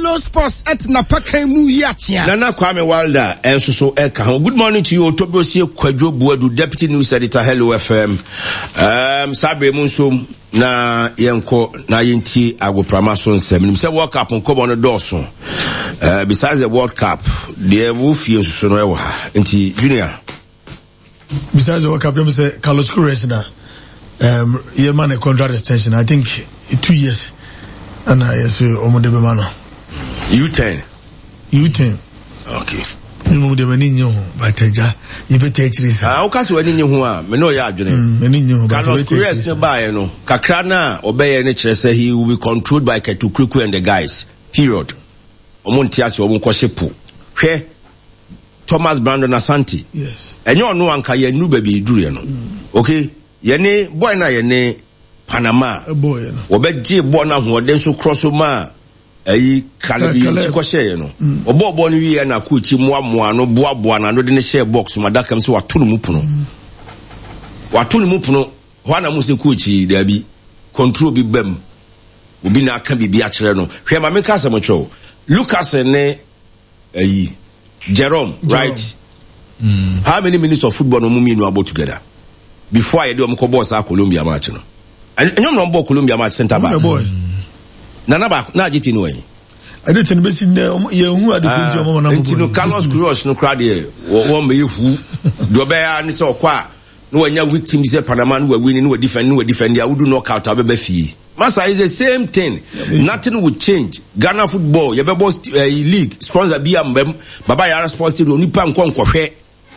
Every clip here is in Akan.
Hello Sports at Napaka mu yatia. Nana Kwame Wilder and so eka. Good morning to you, Otobrosie Kwadwo Buadu, Deputy News Editor, Hello FM. Sabre Munsum na yenko na yenti agopramason sem. Say World Cup on Kobo no Dawson. Besides the World Cup, the wolf so no ewa. Nti Junior. Besides the World Cup, let me say Carlos Correa na year man a contract extension. I think 2 years. And I yes omode be mano. U10. Okay. You de mani nyo bateja. You be take this. O ka so ani nyo ho a me no ya adwene. Mani nyo ba. Carlos Correa ne bae no. Kakra na obeye ne kire say he will be controlled by Ketu Kriku and the guys. Period. Omonti ase omo kwahyepo. Hwe Thomas Brandon Asante. Yes. Enyo no anka ye nu ba bi duru ye no. Okay. Ye ne boy na ye ne Panama. Boy. Obeji boy na ho den so cross ma ayi Kalebi chikoshe no. Obo no wi na ku chi moa no boa na no de ne share box madakam so wato no mupuno. Wato no mupuno ho na mu se ku chi da bi control bi bam. Obi na aka bi a kire no. Hwe ma me ka asem cho. Lucas ne ayi Jerome, right? How many minutes of football no mu know about together? Before I do am ko boss a Colombia match no. And you know Colombia match center back. Boy. Nana back na jiti no yi. I don't think besi ye hu adekunti omo na mo. Ntino Carlos Cruz no crowd here. Wo me hu. Do be ya ni se okwa no wanya victim say Panama no win no defend ya would knock out abeba fie. Masa is the same thing. Nothing would change. Ghana football ye be boss league sponsor bi ambem baba ya sports team ni pa nkonkwohwe.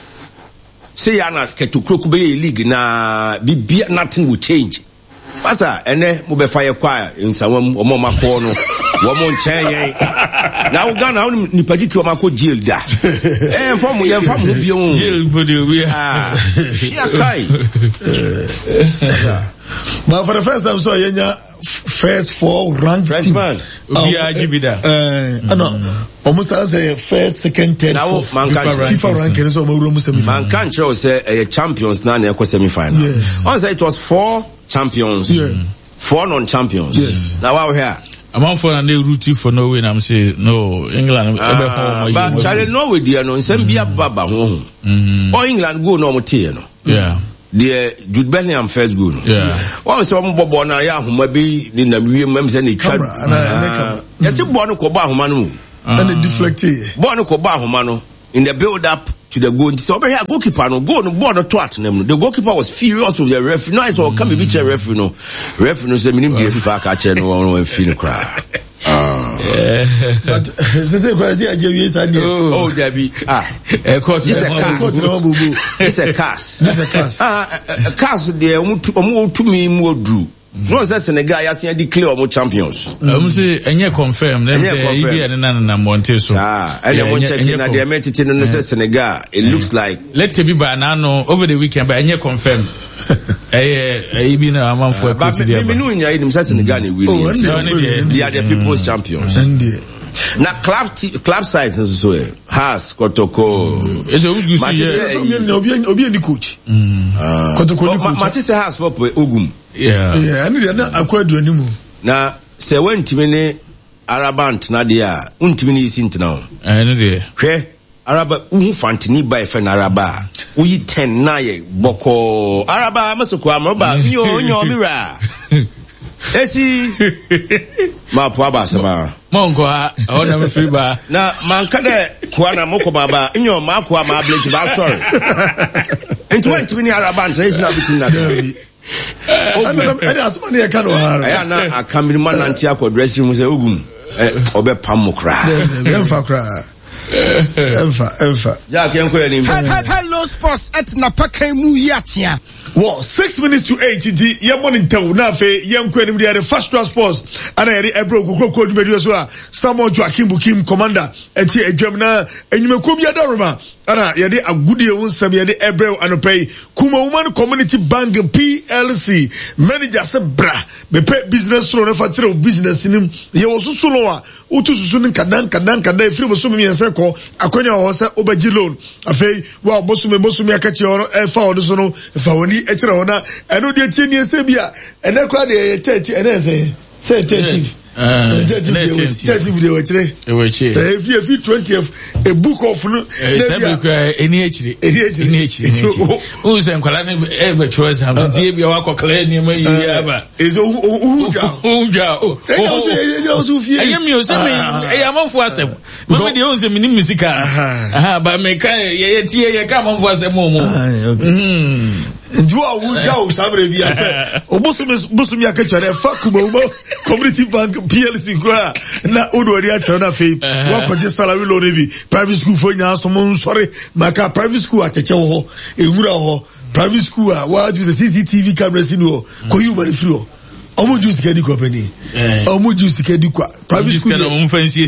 Say ya na Ketu Kriku be league na bibia nothing would change. Masa ene mo be fire kwa nsawam omo makọ no wo mo nchen yen na wo Ghana ni pagiti o makọ jail da fam ye fam ho bio jail for the we ya kai but for the first time so yenya first 4 ranked team obi ajibida no almost say first second third now man can FIFA ranking so mo semi final man can say champions na na semi final on say it was 4 champions, 4 non-champions. Yes. Now we're here. I'm on for a new route for Norway. I'm saying no England. But Charlie Norway, dear, no, send be a baba home. Or England go no more, no. Yeah. The Jude Bellingham first go. Yeah. Well, some Bobo na ya who maybe the members and the camera. Yes, you born Koba Humanu. And the deflected. Born Koba Humano in the build up to the goal. So over here, goalkeeper no go no board no twat them. The goalkeeper was furious with the referee. No, I saw come be a referee no. Referee no say me nim dey FIFA catch no feel cry. But say Brazil ajewi say oh Debbie this a cast. Cast dey omo to me mo dru. So say Senegal ya say declare omo champions. Say enye confirm na say na monte so. And I want check na dey metiti no say Senegal. It looks like let me be now over the weekend but enye confirm. Be na am for but me no nya him say Senegal na win. They are the people's champions. Na club sides so has Kotoko. It's a good obi any coach. Kotoko coach. Matisse has for Ogum. Yeah. Yeah, I need na akwadu animu. Na se wentimi ne Arabant na dia, untimi ne isi ntina o. No dey. Hwe Araba uhu fantini ba efe na Araba. Uyi 10 na ye boko. Araba masoko amroba nyo mira. Esi mapo abasema. Monko ona me free ba. Na manka de kwa na moko baba nyo mako ama blade ba sorry. Enti wentimi ne Arabant na isi na bitin na tell. Ede asoma ne ka no hara. Aya na akamiri man anti akwa dressing room say Ogum. Obe pam kra. Emfa kra. Emfa. Ja ke enko ani. Hello Sports at Napaka mu yatia. Well, 6 minutes to 8 di ye morning town na fe ye enko ani dey fast transport ana ye ebro kokoko dwumedu so a Samuel Joakim Bukim commander eti adwam na enyumeko bia doroma ana ye de agudie wonsam ye de ebrew anopay kuma woman community bank PLC manager se bra be pay business ro na fatire business nim ye wosusu no a utususu nin kadan free bosu mi ense ko akonya wo se obaji loan afei wa bosu me akachi oro e fa odo so no fa woni e kire wona eno de tie ni ese bia ene kwa de 30 ene say 30 30 video actually. If you 20th a book of no any who's in Colani ever choice have to be a clear near my is I am on for some. But the only music, but make a come on for some more. Njua ujao sabre bia se obusumi akachare fa kuma community bank PLC kwa na odori achara na fe wa kwaje salary loan bi private school fo nya so mo nsori maka private school ateche ho ehura ho private school wa use CCTV cameras ni ho ko you very free omo juice kedi company omo juice kedi kwa private school no mo fancy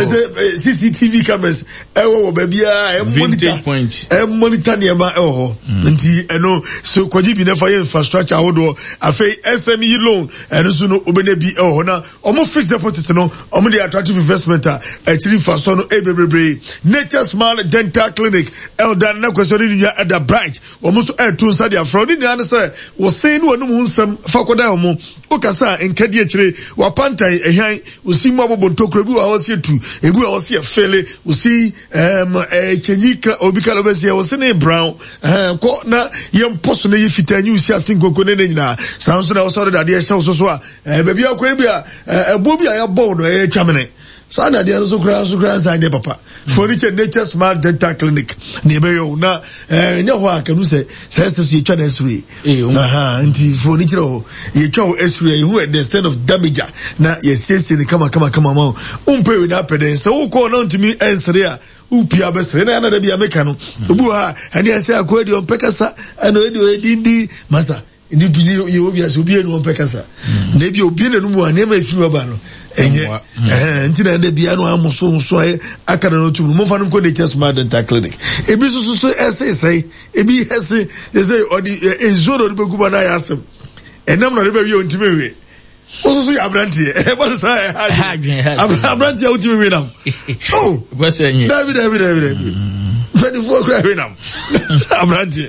CCTV cameras wo ba bia monitor nearby nti eno so kwaji bi na fa infrastructure hodo afei SME loan eno so no obene bi na omo fixed deposit no omo the attractive investment actually for so no ebebrebe Nature Smile Dental Clinic elder na kwesori ni at the bright omo so to nsa dia fraud ni an say wo say no no nsam fa koda omo okasa enkadi akire wa pantai ehyan usimu abobo ntokro bi wa hosie tu ebi wa hosie fele usi chenyika obikala bese ya wosene brown ko na yemposo na yefita nyi usi asinkoko ne nyina sanso na osoro dade ehye so a bebi akwa bia ebobi a ya bo no twamene sana dia so kura san papa furniture Nature Smile Dental Clinic ne beyo na nya ho akanu se ye twa na esuri nti furniture ho ye twa esuri ye who the extent of damage na ye sese ne kama ma umpe we na peden so wo ko na ntimi ensere a upia besere na da bia meka no obu ha ani ase akwa di ompekasa ana edi masa ndi bi ye obi ase obi enu ompekasa na bi obi na numu anema efi oba no enye ntina de bia no amuso akara no tum mo fa no ko Nature Smile Dental Clinic ebi so say ebi ese say odi ezoro de beguba na ya asem enam na de be wi ontime we so ya abrantie e ba so abrantie ontime we nam oh what's enye David 24 cry we nam abrantie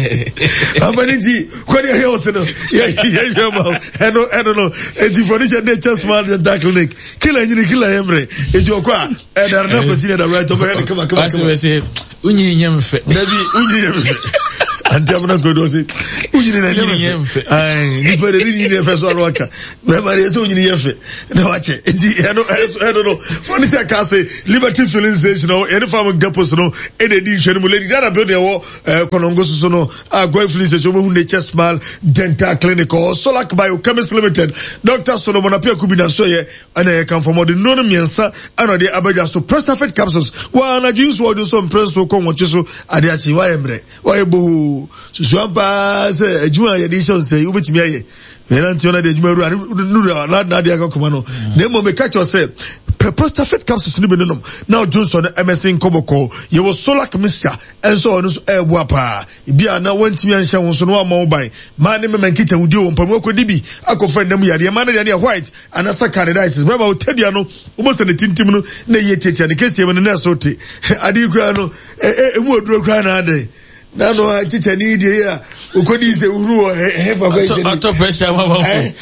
abaniti ko de he oseno ya ma eno eti furniture Nature Smile Dental Clinic kila emre ejo kwa edar na pasine da right over here kama unyi nyemfe dabi unyi nyemfe antiamna ko do se unyi nyemfe ai ni pere ni nyemfe so alwaka me mari so unyi nyemfe na wache enti no furniture ka say Liberty Filling Station no any farm gapos no ene di hwene mu lady da build wo konongo so no agoi Filling Station mo Nature Smile Dental Clinic or Solak Biochemist Limited Dr. Solomon Apia Kubina so ye ana ye kan from the no miensa ana de abaja so Prestafed capsules wa na juice wo do so press so kon wo so ade achi wa emre wa ebo susuamba se adwuma ye edition say ubetimi aye Nanti ona de adwuma ru na de akoma no na mo me catch say Prestafed capsules ni benom now Johnson MSN Koboko ye was Solak mixture enso ono so ebo pa bia na wantimi anhye won so no ama ban ma ne me mankita wudi o mpam akodi bi akofra nam yade ma na de white anasa carditis baba o tadia no wo se ne tintim no na ye cheche ne kesi me na so te adi kura no emu oduro kura na ade na no teacher ni die ya ukodi se uru hefa kwa ite auto pressure mama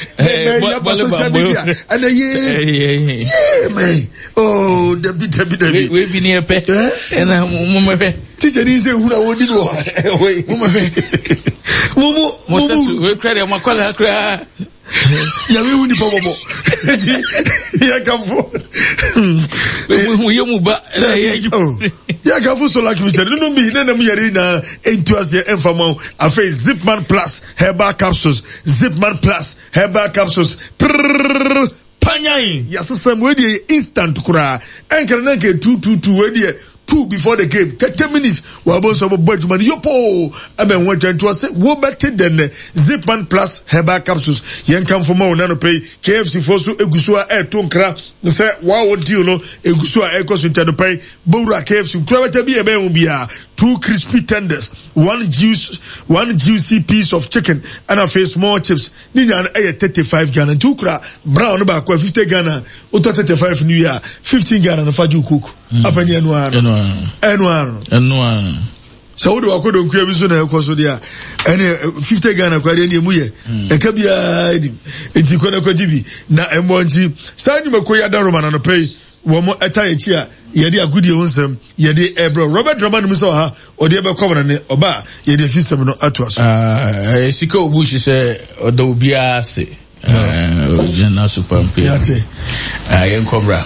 ana ye man oh David we bi ne pe na mo me teacher ni se uru awodi no we mo se we kra makola kra ya we uni popo ya kafu mu ba ya kafu Solak Mr. no bi na mu yare na entuase enfamo afei Zipman Plus herbal capsules panyai ya sesam we dey instant kura enkere na ke 222 we dey 2 before the game 30 minutes wa bo so budget man yopo amen want to say wo better than Zipman Plus herbal capsules yen kan for mo na no pay KFC for so eguso a to nkra say wa wo deal no eguso a ekoso ntado pay bowra KFC kura beta bi e be bia 2 crispy tenders, one juicy piece of chicken, and a face small chips. Ninya 35 Ghana, 2 kra brown ba kwa 50 Ghana, uto 35 New Year, 15 Ghana na faju cook. Apa ni anuano. So do akodo nkuya bi so na ekoso dia ene 50 Ghana kwade ne mu ye eka bia edim enti kona kwaji bi na emonji sanyu makoya da Roma no pay wo mo eta eti a ye de agudi ho nsem ye de ebro Robert Roman mu so ha o de be kobana ne oba ye de fisem no ato aso sika obushi se odo bia ase General Supermpia. Yankobra.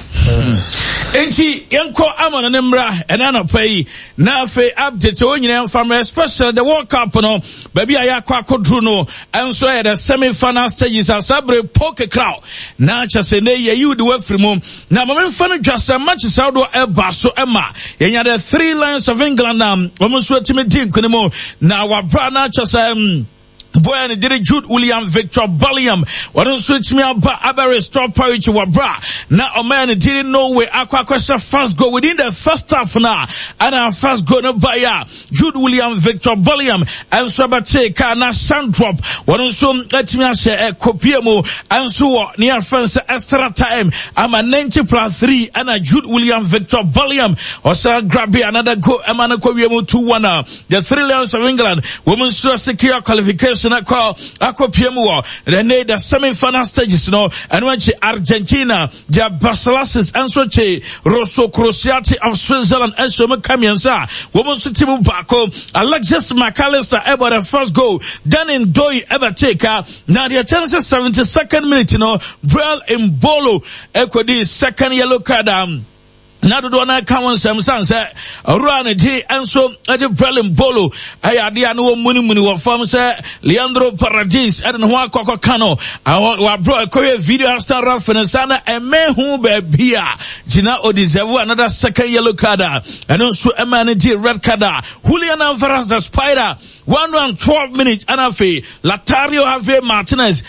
Enti yanko amana nembra enana pay na fe update onyina from especially the World Cup no baby ayakwa kodru no enso e the semi-final stages asabre poke crowd na chase ne ye you the way free mu na mamfa no dwasa match saudo e ba so ema yenya the 3 Lions of England omuso timi din kunimo na wabra na chase boy and did Jude William Victor Bellingham. Why don't switch me up Abere stop power to Wabra. Now a man didn't know where Aqua first go within the first half now. And our first go no buyer Jude William Victor Bellingham and Sabate Kana Sandrop. Why don't so let me say a copiemo and so near fence extra time. I'm a 90+3 and a Jude William Victor Bellingham. Or so grab another go Amana Kobiemo 2-1. The 3 Lions of England women so secure qualification. I call PMO. Then the semi-final stages, and when Argentina, the Basilasis, and so Rosso Crociati of Switzerland, and so Macamianza, women's team Bako, Alexis McAllister, ever the first goal, then in Doi ever take now the chances 72nd minute, Brel in Bolo, echo this second yellow card, na do na kawo nsem sanse ora na ji enso ade Brelin Bolo ayade anu muni wo fam se Leandro Paradis ade no akoko kano wa bro koye video star reference na emehu ba bia jina o deserve another second yellow card and also emane ji red card Julian Alvarez the Spider 112 minutes anafe Latario Have Martinez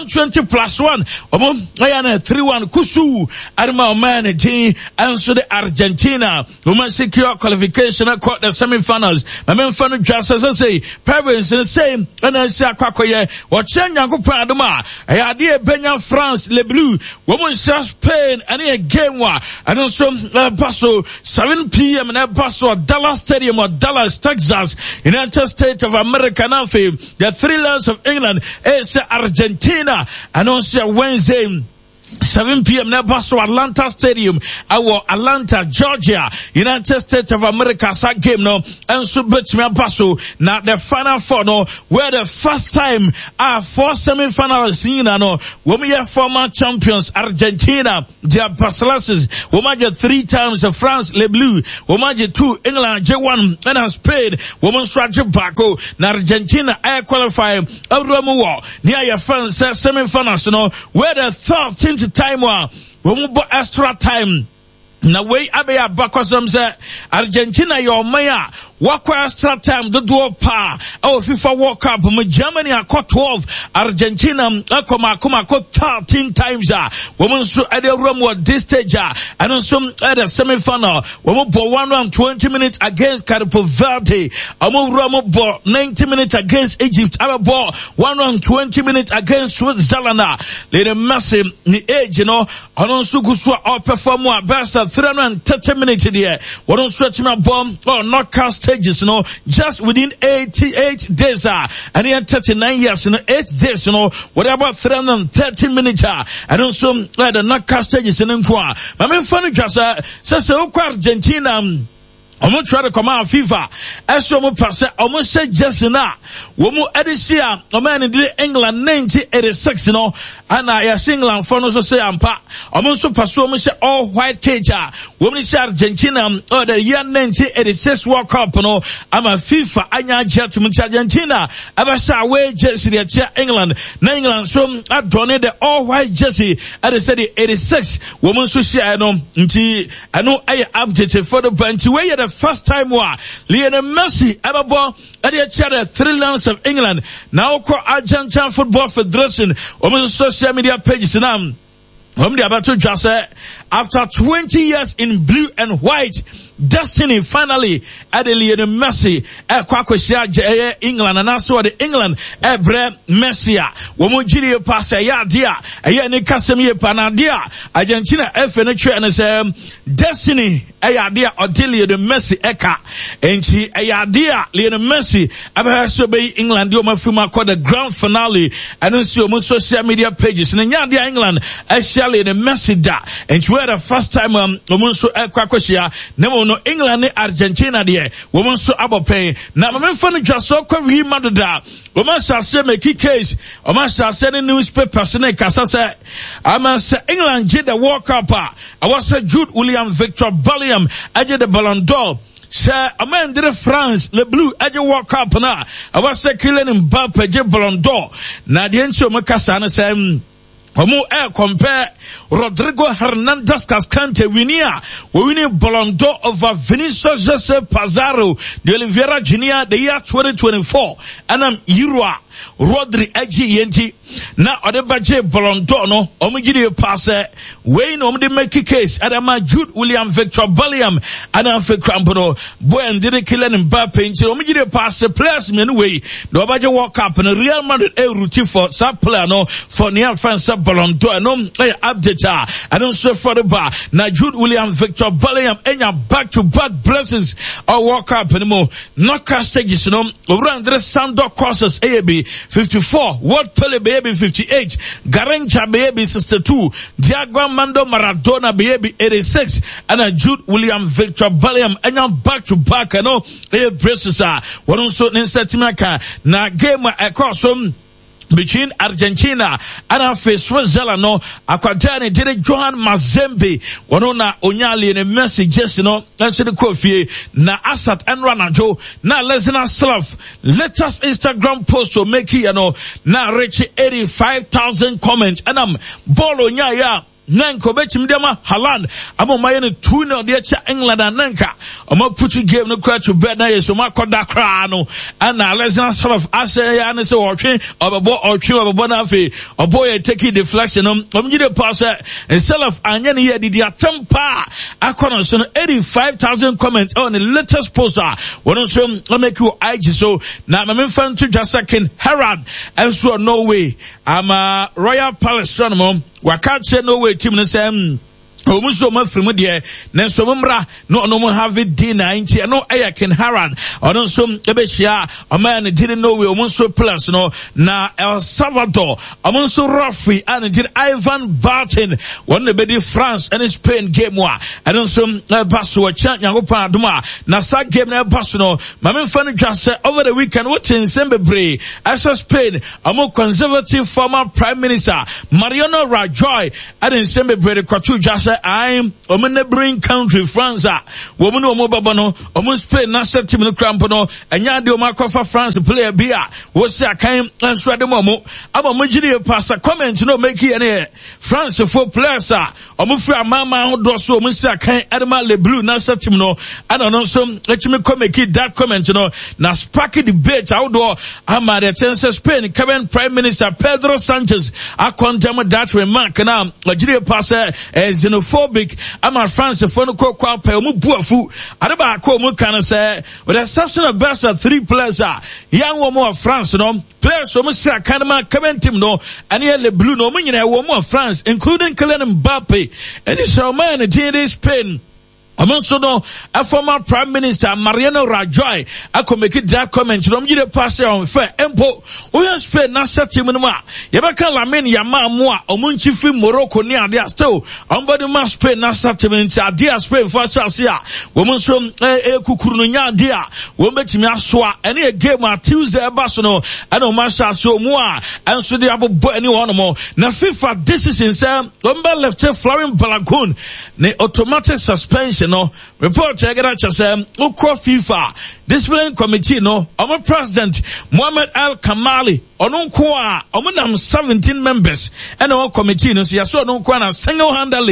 120+1 omo ayana 3-1 kusu arma man ji enso Argentina women secure qualification across the semi-finals. My men fan just as I say parents the same and I say akwakoye what chanyanko praduma ayade Benya France Le Bleu women Spain and a game wa and also Paso 7 p.m. in Paso Dallas Stadium or Dallas Texas United States of America now the 3 Lions of England is Argentina and also Wednesday 7 p.m. na Basso Atlanta Stadium, our Atlanta, Georgia, United States of America, that game no, and so bet me Basso, now the final four no, where the first time our 4 semi-finals in no, we are former champions, Argentina, their Basilasis, we managed 3 times France, Le Bleu, we managed 2, England, J1, and Spain, we managed Baco, na Argentina, air qualify, Auramu, near your fans, semi-finals no, where the 13th time when we extra time na way abeya bakosam say Argentina your maya wakwa extra time do pa our FIFA World Cup Germany akọ 12 Argentina akoma 13 times women so at the room at this stage and some at the semi-final women ball 120 minutes against Cape Verde room ball 90 minutes against Egypt our ball 120 minutes against Switzerland le Messi ni age anonso kuswa outperform best 330 minutes there. What don't stretch my bomb or knockout stages, just within 88 days, and here 39 years, 8 days, whatever 330 minutes, and also the knockout stages in Nkwa. My main funny just says, Argentina. Omo try to come out FIFA. Eso omo pass. Omo say just na. Womo edisia. Omo in England 1986 and I England for no so say ampa. Omo so pass. Omo say all white cage. Womo say Argentina or the year 1986 World Cup I'm a FIFA anya jet to Argentina. Ever say away jersey the England. Na England so I donate the all white jersey. I said the 86. Womo so say I know I updated for the bench where the first time Lionel Messi ever born at the 3 Lions of England. Now call Argentine Football Federation on social media pages now. After 20 years in blue and white, Destiny finally Lionel Messi kwakoshia England and also the England ebre Messi womo giri pass ya dia ne kasem ye panadia Argentina FNH and say Destiny dia Odelia the Messi eka enti dia Lionel Messi abaso be England do mafuma called the grand finale and on social media pages and dia England actually the Messi da and where the first time omunso kwakoshia nemo no England ne Argentina de woman so abopay na memfa no dwaso kwa wi madoda woman say make case woman say the newspapers ne kasa say say England did the World Cup I was Jude William Victor Bellingham aje the Ballon d'Or say amen de France le blue aje World Cup na I was Kylian Mbappe aje Ballon d'Or na de ncho makasa na say Omo compare Rodrigo Hernandez Cascante winia winning Ballon d'Or over Vinicius Jose Pizarro de Oliveira Junior the year 2024 and Euro Rodri Eji Yenti na odebaje Ballon d'Or no omugiri pass we no de make case adama Jude William Victor Bellingham and Fe Crampono boy and did Kylian Mbappe nti omugiri pass players me no way the obaje World Cup and Real Madrid route for sub player no for near France Ballon d'Or no update I don't say for the bar na Jude William Victor Bellingham enya back to back blessings or World Cup anymore knockout stages no run the Sandor courses AAB 54 World Pele baby 58 Garencha baby 62 Diego Armando Maradona baby 86 and Jude William Victor Bellingham enya back to back no braces one also nsetimaka na game across between Argentina and Switzerland no akwadane did Johan Mazembe wonona onyali ne Messi just no that's the coffee na Asat and Ranajo na Lesnar Slav latest Instagram post to make it na reach 85,000 comments and bolo nya Nanko betchim dema Haaland amo mayene 2-0 de cha England nanka omo putu game no kra to bed na yeso makoda kra no ana Lesnar sort of ase ya ne se wotwe obebo na fe oboy take deflection omgide pass instead of anya ne ye didi atempa akono so 85,000 comments on the latest poster won so make you IG so na me fan to just second Herald and so no way ama Royal Palace no wakache no way team no say omuso mafrimu de na so mra no no have dinner nti no Ken Haran ono so ebehia o man didn't know we omuso plus no na El Salvador omuso Rafi and did Ivan Barton one be di France and Spain game wa and so baso cha nyagopa adoma na sa game na baso no mame fa no just over the weekend what in Sembebre as Spain amo conservative former prime minister Mariano Rajoy and in Sembebre kwatu just I'm a neighboring country, France. Woman, Omobabano, Omo Spain, Nasa Tim Crampono, and Yadi Omakofa France, player beer. Was I came and sweat the Momo. I'm a Major Pastor comment, no make any France for players. Omufra Mama Dosso, Mr. Kain, Adama Le Blue, Nasa Timno, and also let me come make that comment, na sparky debate outdoor. I'm at the Spain, current Prime Minister Pedro Sanchez. I condemn that remark now. Nigeria Pastor as xenophobic. I'm a France for no kwa pe omu buafu. Adaba ko mu kan say with the exception of best of 3 players young woman of France no players omu sia kanama current team no and Le Blue no mu nyina woman of France including Kylian Mbappe and this man in Spain. Amongst a former Prime Minister Mariano Rajoy, I could make it that comment. You don't pass on fair empo. We have spent Nasa Timunuma. Yabaka Lamin Yama Moa, Omunchifi Morocco near their still. Umbody must pay Nasa Timunta, dear Spain for Sasia. Woman from Kukurunya, dear. Woman Timaswa, any game on Tuesday, Basono, and Omasha so Moa, and so the Abu anyone more. Na FIFA, this is in Sam, Umba left Florian Balagoon, the automatic suspension. No report I get at ukwa FIFA discipline committee no our president Mohamed Al Kamali onunko a omunam 17 members and our committee no so yaso onunko na single handedly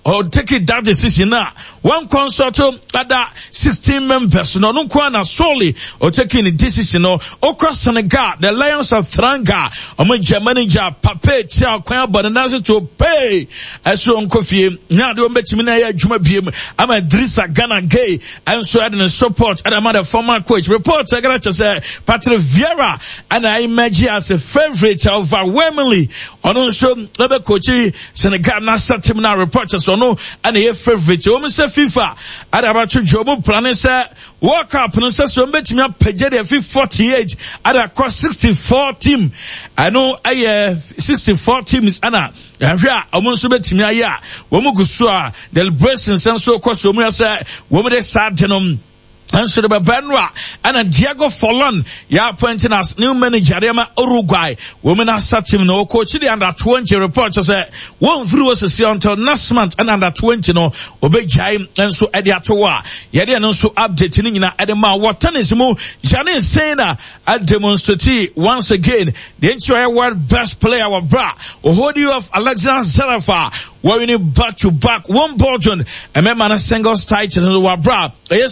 or taking that decision now. One consult other 16 members no kwana solely or taking a decision or across Senegal, the Lions of Thranga, or my manager Pape Tia Kwa Bananazi to pay as so on coffee. Now don't bet me na Juma Bim. I'm a Drissa Ghana gay and so I didn't support and I'm a former coach. Report I got to say Patrick Vieira and I imagine as a favorite overwhelmingly on also the coach Senegal national team now reporters or no and a favorite. Almost FIFA at about to Jomo Planet World Cup no say so bet me page the 48 at across 64 team. I know 64 teams ana ahwa omonso betimi aya wo mu gusu a deliberation senso koso mu say wo mu de sadenom and so the Benra and Diego Forlan, ya appointing as new manager, Uruguay. Women are such no coach the under 20 reports say one through us until next month and under 20 no obey Jaim and so Ediatoa. Yadi and also updating in Edema. What tennis mo Jane Sena at demonstrate once again the entire world best player of Bra or hold you of Alexander Zerafa. Winning back to back one Belgian and man a single title in the Bra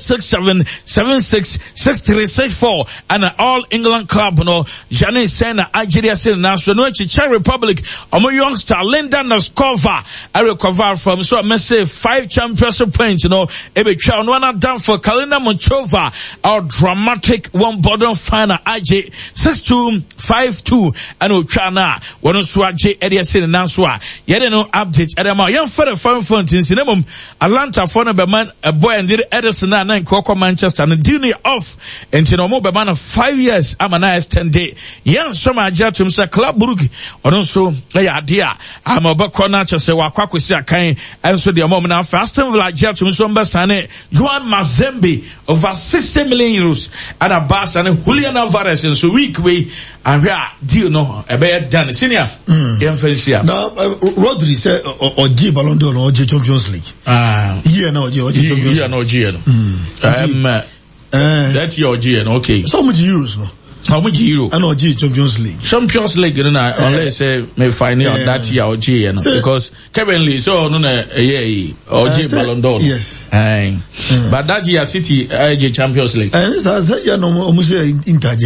867766364 and an all England club no Jane Sena Nigeria National Czech Republic youngster Linda Noskova I recover from so I say 5 championship points ebe twa no na down for Kalina Monchova our dramatic one bottom final IJ 6-2-5-2 and Ochana one so IJ Edia say na so a yede no update Adama yan for the phone in cinemum Atlanta for no be man a boy and did Edison na Koko Manchester and deal off into no more be man of 5 years am a nice 10 day yan some aja to Mr. Club Burugi or so idea I'm a back corner to say wa kwakwesi akan and so the moment now fast and like aja to Mr. Mbasane Juan Mazembe over 60 million euros and a bass and Julian Alvarez and so week we and we are deal no a bad done senior yan fancy now Rodri said or G Ballon d'Or or G Champions League yeah no G Champions League no G that's your G okay so much euros no how much euro and or G Champions League unless may find out that year or G because currently so no or G Ballon d'Or yes but that year City G Champions League and so yeah no almost Inter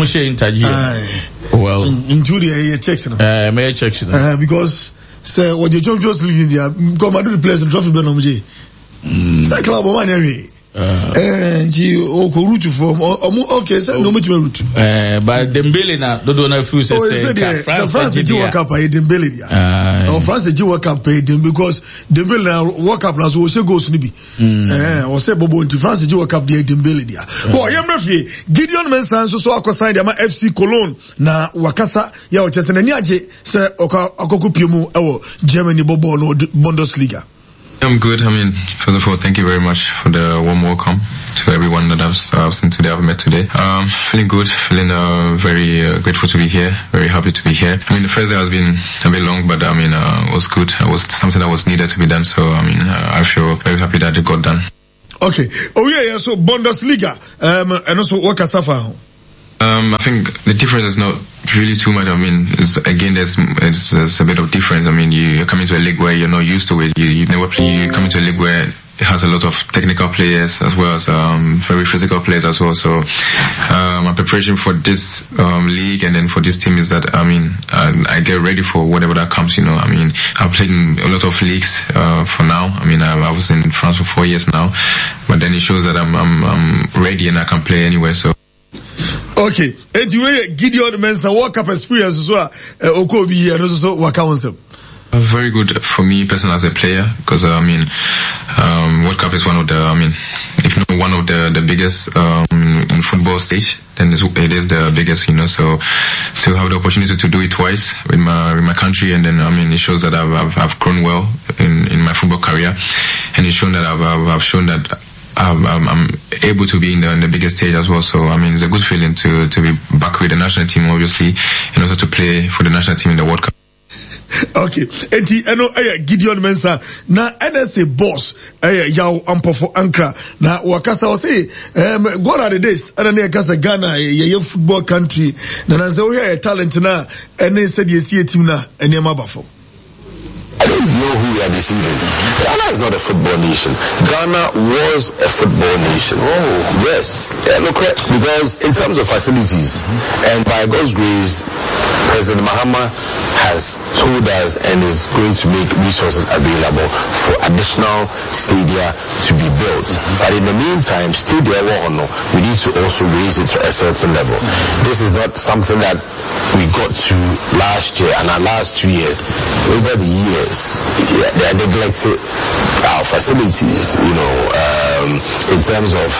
well into the checks may checks because say what the Champions League in there come and do the players and trophy Benom J say club man area and you root from okay so no much root but Dembele na do na feel say France G World Cup pay Dembele dia or France G World Cup pay them because Dembele na World Cup na so say goals ni bi or say bobo into France G World Cup dia Dembele dia oh yemrefie Gideon Mensah so akosan dia ma FC Cologne na wakasa ya o chese na ni age say akokopiem ewo Germany bobo no Bundesliga. I'm good. I mean, first of all, thank you very much for the warm welcome to everyone that I've seen today, I've met today. Feeling good, feeling very grateful to be here, very happy to be here. I mean, the first day has been a bit long, but I mean, it was good. It was something that was needed to be done, so I mean, I feel very happy that it got done. Okay. Oh yeah, so Bundesliga, and also what Kasafa? I think the difference is not really too much. I mean, there's a bit of difference. I mean, you're coming to a league where you're not used to it. You never play. You come into a league where it has a lot of technical players as well as very physical players as well. So my preparation for this league and then for this team is that I mean I get ready for whatever that comes. You know, I mean I've played in a lot of leagues for now. I mean I was in France for 4 years now, but then it shows that I'm ready and I can play anywhere. So. Okay, and you Gideon Mensah World Cup experience as well. Okobi and also Wakawonsem. Very good for me personally as a player because I mean World Cup is one of the if not one of the biggest in football stage, then it is the biggest, you know. So to have the opportunity to do it twice with my country, and then I mean it shows that I've grown well in my football career, and it's shown that I've shown that I'm able to be in the biggest stage as well. So I mean it's a good feeling to be back with the national team obviously, and also to play for the national team in the World Cup. Okay, enti eno Gideon Mensah na NSA boss yaw ampofo ankra na wakasa wase gone are the days ana na kasa Ghana ye football country na say we talent na ene said ye see team na ene mabafo I don't know who we are deceiving. Ghana is not a football nation. Ghana was a football nation. Oh, yes. Yeah, look, because in terms of facilities, and by God's grace, President Mahama has told us and is going to make resources available for additional stadia to be built. But in the meantime, stadia, we need to also raise it to a certain level. This is not something that we got to last year and our last 2 years. Over the years, they are neglected our facilities, in terms of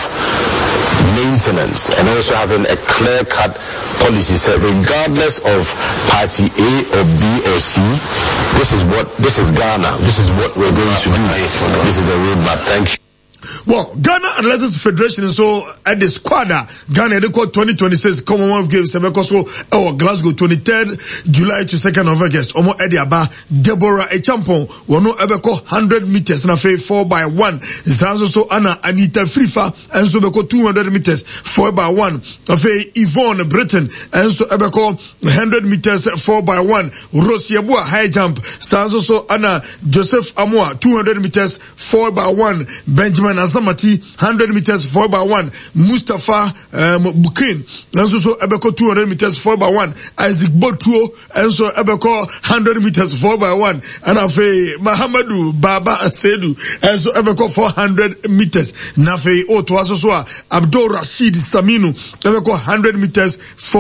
maintenance, and also having a clear-cut policy set regardless of party A or B or C. This is Ghana. This is what we're going to do. This is the roadmap. Thank you. Well, Ghana Athletics Federation, so at the squad, Ghana, they call 2026 Commonwealth Games, Glasgow, 23rd July to 2nd of August. Omo Ediaba, Deborah Echampon, wano ebeko 100 meters, na fe 4x1. Zanzo so Anna Anita Frifa, and so beko 200 meters, 4x1. Fe Yvonne Britain, and so ebeko 100 meters, 4x1. Rosiabua high jump, Zanzo so Anna Joseph Amua, 200 meters, 4x1. Benjamin Azamati 100 meters 4x1. Mustafa Bukin and so ebeko 200 meters 4x1. Isaac Botuo and so ebeko 100 meters 4x1. And afe Mahamadou Baba Asedu and so ebeko 400 meters. Nafe Otoaso Abdul Rashid Saminu ebeko 100 meters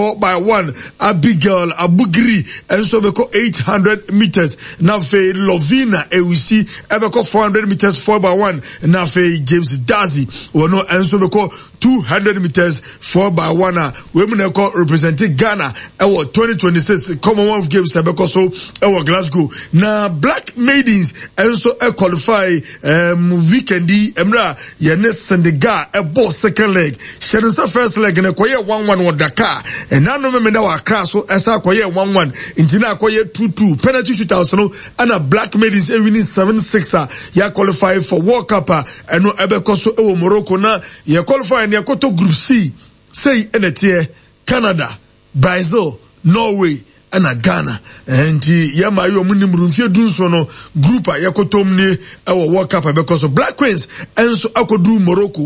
4x1. Abigail Abugri and so ebeko 800 meters. Nafe Lovina Ewisi ebeko 400 meters 4x1. Nafe James Dazi wono enso beko 200 meters 4x1. Women eko representing Ghana ewo 2026 Commonwealth Games beko so ewo Glasgow. Na Black Maidens enso qualify weekendi emra yene Senegal ebo second leg. Shenansa first leg na koye 1-1 wo Dakar. Enano me da wa Accra so esa koye 1-1. Intina koye 2-2. Penalty shootouts no ana Black Maidens winning 7-6 ya qualify for World Cup eno ebeko so ewo Morocco na ye qualify na yakoto group C say enetie Canada, Brazil, Norway and Ghana. And yama yo munimrumfie dunso no group a yakotom ni ewo World Cup because of Black Queens enso akodu Morocco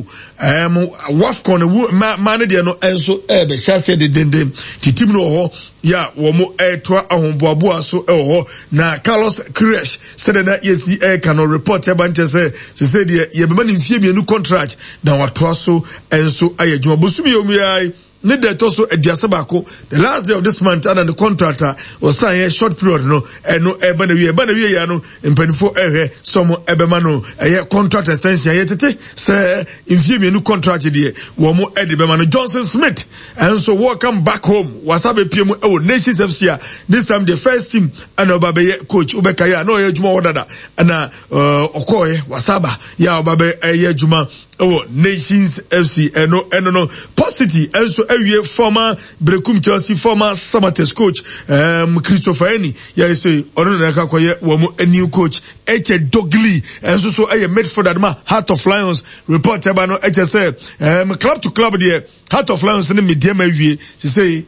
WAFCON man de no enso ebe chase de dendem titim no ho ya womo etwa ahomboabo so ho na Carlos Queiroz said na yesi cannot report abanche say de ye be manimfie mienu contract na watwa so enso ayadwuma bosumi yomu need the also a diasabako. The last day of this month and the contractor was signed a short period no and no ebanawi yano in penfo some ebemano a contract essential yet say infame new contract there womo edibemano Johnson Smith and so welcome back home wasabe PM Nations FC this time the first team and obabe coach ubekaya no yejuma wadada and okoye wasaba ya obabe yejuma Nations FC no Posity also a former Brekum Chelsea former Samates coach Christopher Eni ya say ononaka koye womo a new coach Eche Dogli and so a Medford Adma Heart of Lions report about no HSA club to club there Heart of Lions in the media say